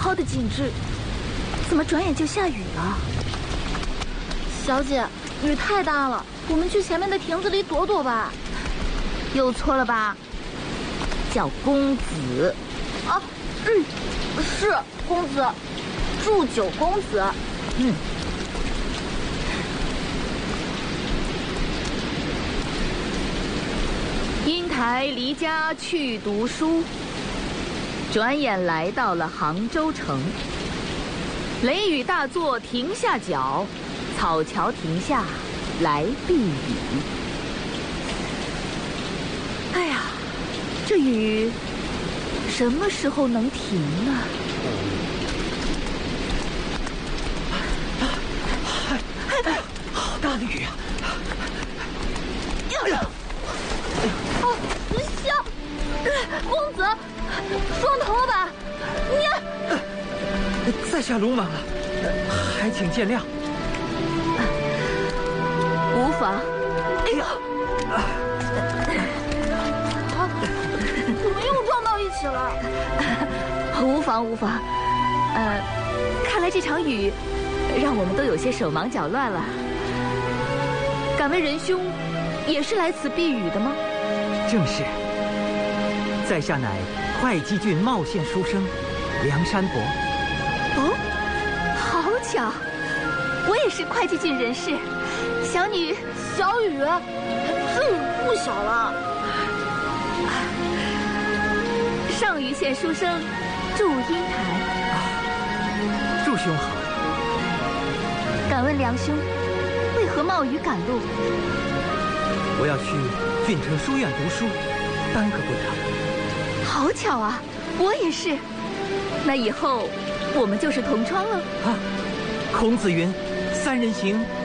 好的景致，怎么转眼就下雨了？小姐，雨太大了，我们去前面的亭子里躲躲吧。 又错了吧？叫公子。 啊，是公子，祝酒公子。 英台离家去读书，转眼来到了杭州城。雷雨大作停下脚，草桥停下来避雨。哎呀，这雨什么时候能停呢？ 好大的雨啊！ 公子，撞头了吧？ 在下鲁莽了，还请见谅。 无妨。 哎呀！怎么又撞到一起了？ 无妨无妨。看来这场雨让我们都有些手忙脚乱了。敢问仁兄，也是来此避雨的吗？ 正是。在下乃会稽郡茂县书生梁山伯。 哦，好巧，我也是会稽郡人士。小女小雨，这雨不小了。 上虞县书生祝英台。 祝兄好。 敢问梁兄，为何冒雨赶路？ 我要去郡城书院读书，耽搁不得。 好巧啊，我也是。那以后我们就是同窗了。 孔子云：“三人行，